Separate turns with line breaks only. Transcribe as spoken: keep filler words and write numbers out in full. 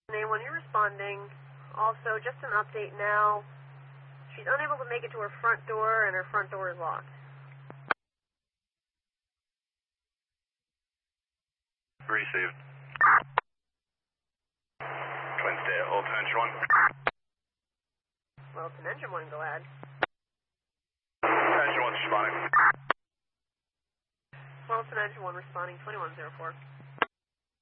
When you're responding, also just an update now. She's unable to make it to her front door, and her front door is locked.
Received. Twin State, Wilton Engine one.
Wilton Engine one, go ahead.
Engine one's responding.
Wilton Engine one responding, twenty-one oh four.